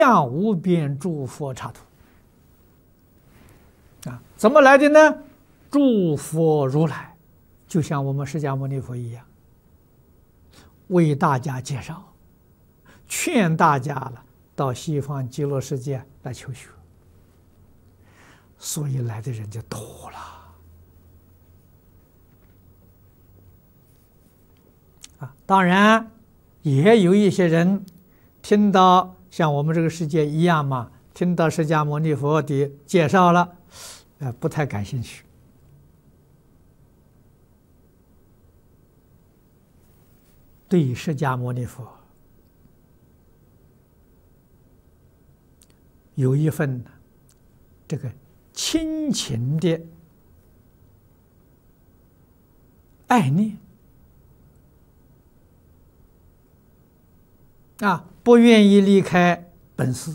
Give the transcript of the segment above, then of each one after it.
向无边诸佛刹土。怎么来的呢？诸佛如来，就像我们释迦牟尼佛一样，为大家介绍，劝大家了到西方极乐世界来求学，所以来的人就多了。当然也有一些人听到像我们这个世界一样嘛，听到释迦牟尼佛的介绍了，不太感兴趣。对释迦牟尼佛有一份这个亲情的爱念不愿意离开本师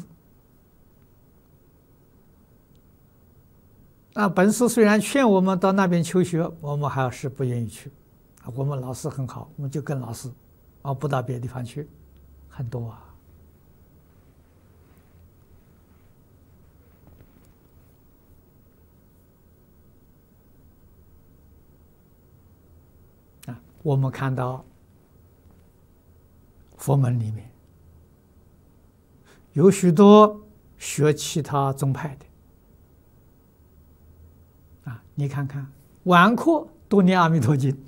本师虽然劝我们到那边求学，我们还是不愿意去我们老师很好，我们就跟老师不到别的地方去，很多我们看到佛门里面有许多学其他宗派的你看看晚课都念阿弥陀经，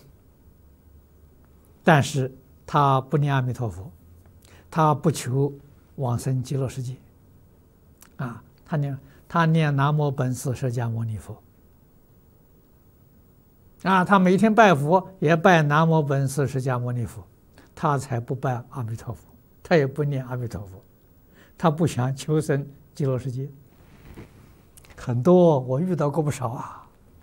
但是他不念阿弥陀佛，他不求往生极乐世界他念南无本师释迦牟尼佛他每天拜佛也拜南无本师释迦牟尼佛，他才不拜阿弥陀佛，他也不念阿弥陀佛，他不想求生极乐世界。很多我遇到过不少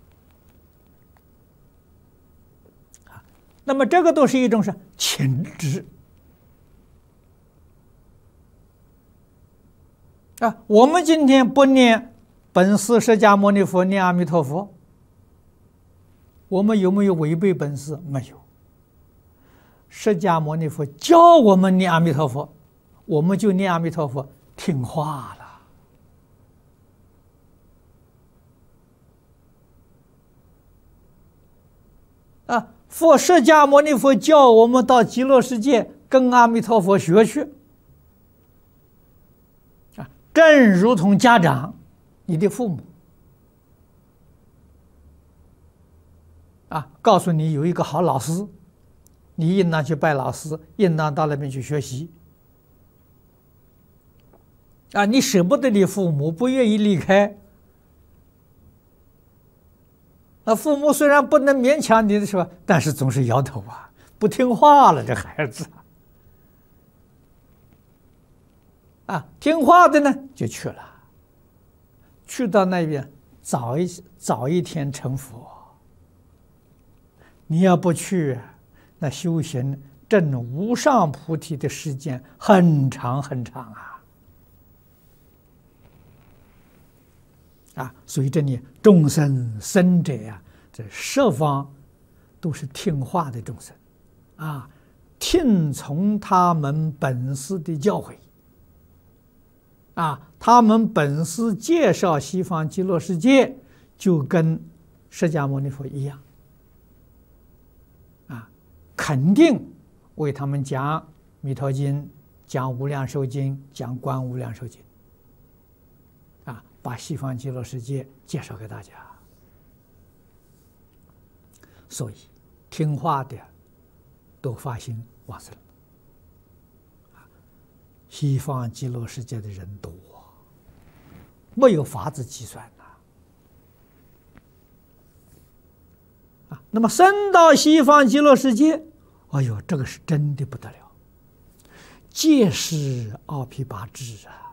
那么这个都是一种是情执我们今天不念本师释迦牟尼佛，念阿弥陀佛，我们有没有违背本师？没有。释迦牟尼佛教我们念阿弥陀佛，我们就念阿弥陀佛，听话了佛释迦牟尼佛叫我们到极乐世界跟阿弥陀佛学去正如同家长，你的父母告诉你有一个好老师，你应当去拜老师，应当到那边去学习你舍不得你父母，不愿意离开父母虽然不能勉强你的是吧，但是总是摇头不听话了，这孩子听话的呢就去了，去到那边早一天成佛。你要不去，那修行证无上菩提的时间很长很长所以这里众生生者这十方都是听话的众生听从他们本师的教诲他们本师介绍西方极乐世界，就跟释迦牟尼佛一样肯定为他们讲《弥陀经》，讲《无量寿经》，讲《观无量寿经》把西方极乐世界介绍给大家。所以听话的都发心往生，西方极乐世界的人多没有法子计算那么升到西方极乐世界，哎呦，这个是真的不得了，皆是奥毗跋致